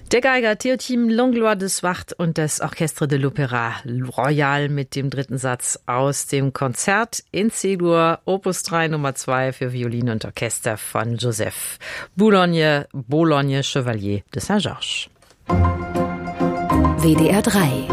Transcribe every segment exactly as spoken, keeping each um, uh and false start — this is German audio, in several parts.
Der Geiger Théotime Langlois de Swart und das Orchestre de l'Opéra Royal mit dem dritten Satz aus dem Konzert in C-Dur, Opus drei Nummer zwei für Violine und Orchester von Joseph Boulogne, Boulogne Chevalier de Saint-Georges. W D R drei.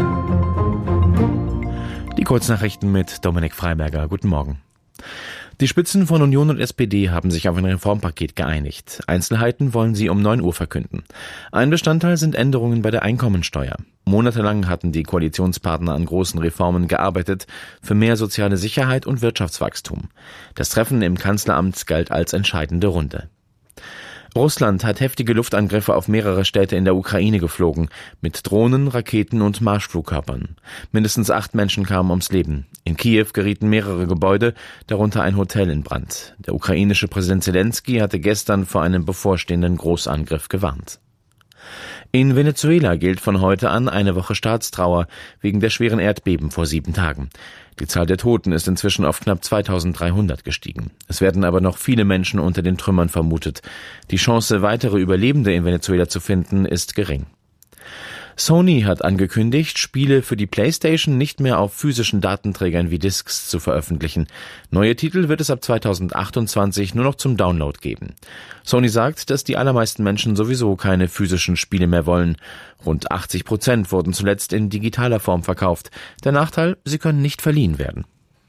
Die Kurznachrichten mit Dominik Freiberger. Guten Morgen. Die Spitzen von Union und S P D haben sich auf ein Reformpaket geeinigt. Einzelheiten wollen sie um neun Uhr verkünden. Ein Bestandteil sind Änderungen bei der Einkommensteuer. Monatelang hatten die Koalitionspartner an großen Reformen gearbeitet, für mehr soziale Sicherheit und Wirtschaftswachstum. Das Treffen im Kanzleramt galt als entscheidende Runde. Russland hat heftige Luftangriffe auf mehrere Städte in der Ukraine geflogen, mit Drohnen, Raketen und Marschflugkörpern. Mindestens acht Menschen kamen ums Leben. In Kiew gerieten mehrere Gebäude, darunter ein Hotel in Brand. Der ukrainische Präsident Zelensky hatte gestern vor einem bevorstehenden Großangriff gewarnt. In Venezuela gilt von heute an eine Woche Staatstrauer wegen der schweren Erdbeben vor sieben Tagen. Die Zahl der Toten ist inzwischen auf knapp zweitausenddreihundert gestiegen. Es werden aber noch viele Menschen unter den Trümmern vermutet. Die Chance, weitere Überlebende in Venezuela zu finden, ist gering. Sony hat angekündigt, Spiele für die PlayStation nicht mehr auf physischen Datenträgern wie Discs zu veröffentlichen. Neue Titel wird es ab zweitausendachtundzwanzig nur noch zum Download geben. Sony sagt, dass die allermeisten Menschen sowieso keine physischen Spiele mehr wollen. Rund achtzig Prozent wurden zuletzt in digitaler Form verkauft. Der Nachteil, sie können nicht verliehen werden.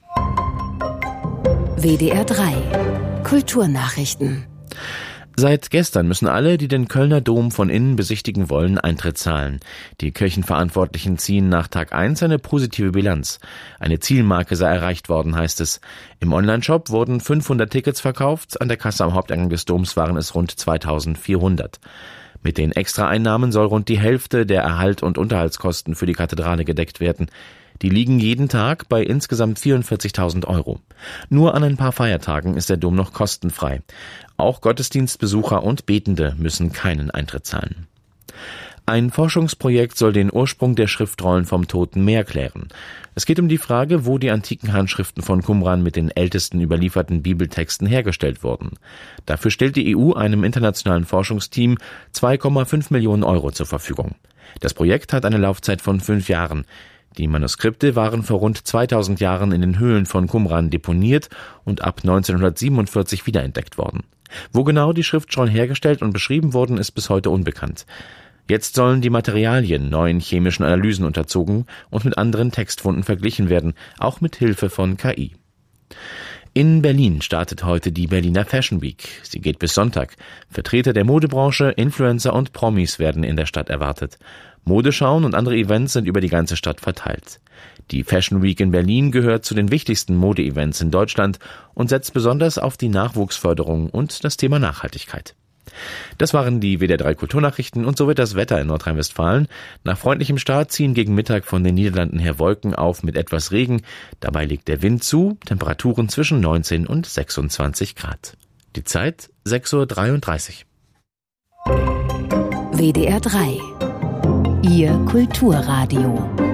W D R drei. Kulturnachrichten. Seit gestern müssen alle, die den Kölner Dom von innen besichtigen wollen, Eintritt zahlen. Die Kirchenverantwortlichen ziehen nach Tag eins eine positive Bilanz. Eine Zielmarke sei erreicht worden, heißt es. Im Onlineshop wurden fünfhundert Tickets verkauft, an der Kasse am Haupteingang des Doms waren es rund zweitausendvierhundert. Mit den Extraeinnahmen soll rund die Hälfte der Erhalt- und Unterhaltskosten für die Kathedrale gedeckt werden. Die liegen jeden Tag bei insgesamt vierundvierzigtausend Euro. Nur an ein paar Feiertagen ist der Dom noch kostenfrei. Auch Gottesdienstbesucher und Betende müssen keinen Eintritt zahlen. Ein Forschungsprojekt soll den Ursprung der Schriftrollen vom Toten Meer klären. Es geht um die Frage, wo die antiken Handschriften von Qumran mit den ältesten überlieferten Bibeltexten hergestellt wurden. Dafür stellt die E U einem internationalen Forschungsteam zwei Komma fünf Millionen Euro zur Verfügung. Das Projekt hat eine Laufzeit von fünf Jahren. Die Manuskripte waren vor rund zweitausend Jahren in den Höhlen von Qumran deponiert und ab neunzehnhundertsiebenundvierzig wiederentdeckt worden. Wo genau die Schriftrollen hergestellt und beschrieben wurden, ist bis heute unbekannt. Jetzt sollen die Materialien neuen chemischen Analysen unterzogen und mit anderen Textfunden verglichen werden, auch mit Hilfe von K I. In Berlin startet heute die Berliner Fashion Week. Sie geht bis Sonntag. Vertreter der Modebranche, Influencer und Promis werden in der Stadt erwartet. Modeschauen und andere Events sind über die ganze Stadt verteilt. Die Fashion Week in Berlin gehört zu den wichtigsten Mode-Events in Deutschland und setzt besonders auf die Nachwuchsförderung und das Thema Nachhaltigkeit. Das waren die W D R drei Kulturnachrichten und so wird das Wetter in Nordrhein-Westfalen. Nach freundlichem Start ziehen gegen Mittag von den Niederlanden her Wolken auf mit etwas Regen. Dabei legt der Wind zu, Temperaturen zwischen neunzehn und sechsundzwanzig Grad. Die Zeit sechs Uhr dreiunddreißig. W D R drei. Ihr Kulturradio.